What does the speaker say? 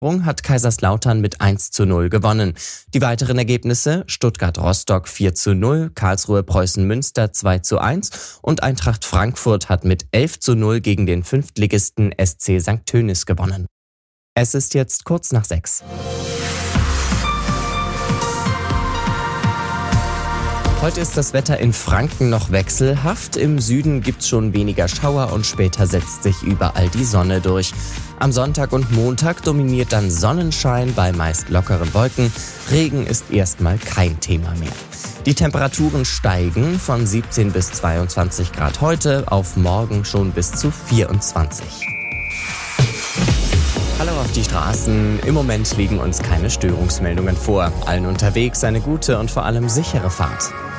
hat Kaiserslautern mit 1:0 gewonnen. Die weiteren Ergebnisse: Stuttgart-Rostock 4:0, Karlsruhe-Preußen-Münster 2:1 und Eintracht Frankfurt hat mit 11:0 gegen den Fünftligisten SC St. Tönis gewonnen. Es ist jetzt kurz nach 6. Heute ist das Wetter in Franken noch wechselhaft. Im Süden gibt's schon weniger Schauer und später setzt sich überall die Sonne durch. Am Sonntag und Montag dominiert dann Sonnenschein bei meist lockeren Wolken. Regen ist erstmal kein Thema mehr. Die Temperaturen steigen von 17 bis 22 Grad heute auf morgen schon bis zu 24. Hallo auf die Straßen. Im Moment liegen uns keine Störungsmeldungen vor. Allen unterwegs eine gute und vor allem sichere Fahrt.